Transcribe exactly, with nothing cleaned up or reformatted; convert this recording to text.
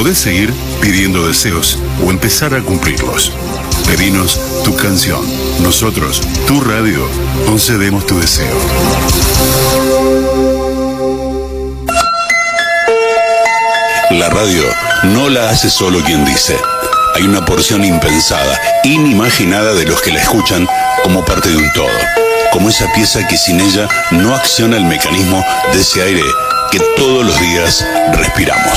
Podés seguir pidiendo deseos o empezar a cumplirlos. Pedinos tu canción. Nosotros, tu radio, concedemos tu deseo. La radio no la hace solo quien dice. Hay una porción impensada, inimaginada de los que la escuchan como parte de un todo. Como esa pieza que sin ella no acciona el mecanismo de ese aire que todos los días respiramos.